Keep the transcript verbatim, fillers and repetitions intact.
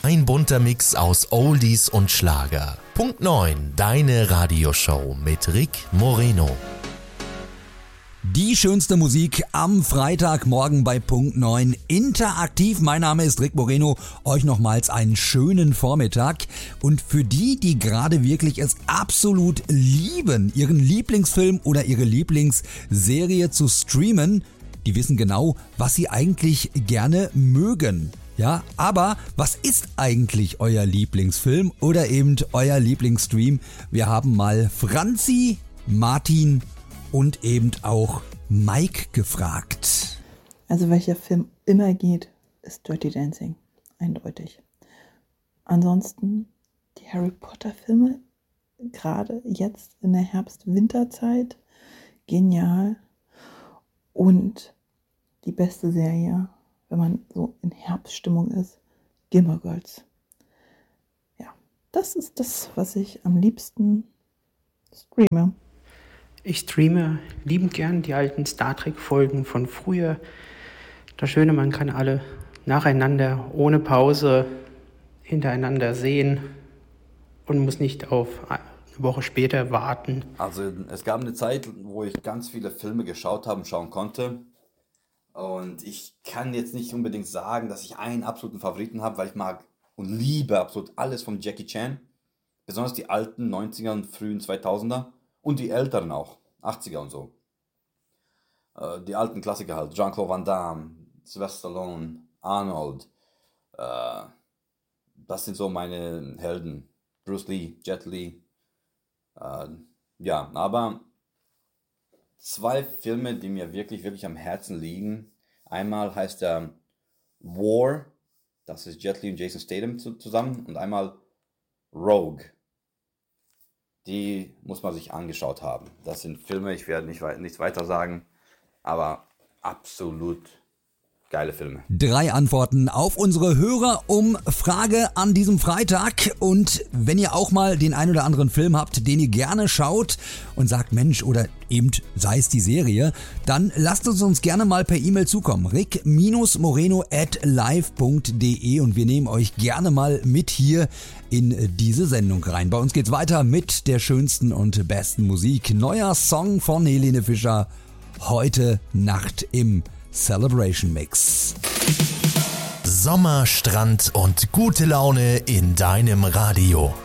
Ein bunter Mix aus Oldies und Schlager. Punkt neun, deine Radioshow mit Rick Moreno. Die schönste Musik am Freitagmorgen bei Punkt neun. Interaktiv, mein Name ist Rick Moreno. Euch nochmals einen schönen Vormittag. Und für die, die gerade wirklich es absolut lieben, ihren Lieblingsfilm oder ihre Lieblingsserie zu streamen, die wissen genau, was sie eigentlich gerne mögen. Ja, aber was ist eigentlich euer Lieblingsfilm oder eben euer Lieblingsstream? Wir haben mal Franzi, Martin und eben auch Mike gefragt. Also welcher Film immer geht, ist Dirty Dancing. Eindeutig. Ansonsten die Harry Potter Filme, gerade jetzt in der Herbst-Winterzeit, genial. Und die beste Serie, wenn man so in Herbststimmung ist, Gilmore Girls. Ja, das ist das, was ich am liebsten streame. Ich streame liebend gern die alten Star Trek-Folgen von früher. Das Schöne, man kann alle nacheinander, ohne Pause, hintereinander sehen und muss nicht auf eine Woche später warten. Also es gab eine Zeit, wo ich ganz viele Filme geschaut habe und schauen konnte. Und ich kann jetzt nicht unbedingt sagen, dass ich einen absoluten Favoriten habe, weil ich mag und liebe absolut alles von Jackie Chan. Besonders die alten neunziger und frühen zweitausender. Und die älteren auch, achtziger und so. Äh, die alten Klassiker halt, Jean-Claude Van Damme, Sylvester Stallone, Arnold. Äh, das sind so meine Helden. Bruce Lee, Jet Li. Äh, ja, aber zwei Filme, die mir wirklich, wirklich am Herzen liegen. Einmal heißt er War, das ist Jet Li und Jason Statham zusammen. Und einmal Rogue. Die muss man sich angeschaut haben. Das sind Filme, ich werde nicht, nichts weiter sagen, aber absolut geile Filme. Drei Antworten auf unsere Hörerumfrage an diesem Freitag. Und wenn ihr auch mal den ein oder anderen Film habt, den ihr gerne schaut und sagt, Mensch, oder eben sei es die Serie, dann lasst es uns gerne mal per E-Mail zukommen. rick-moreno at live punkt de und wir nehmen euch gerne mal mit hier in diese Sendung rein. Bei uns geht's weiter mit der schönsten und besten Musik. Neuer Song von Helene Fischer, Heute Nacht im Celebration Mix. Sommer, Strand und gute Laune in deinem Radio.